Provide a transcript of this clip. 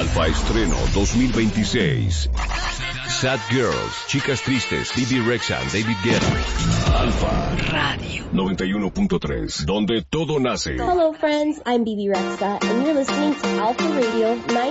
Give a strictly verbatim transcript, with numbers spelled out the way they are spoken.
Alfa Estreno dos mil veintiséis. Sad Girls, Chicas Tristes, Bibi Rexha, David Guetta. Alfa Radio noventa y uno punto tres, donde todo nace. Hello friends, I'm Bibi Rexha and you're listening to Alfa Radio ninety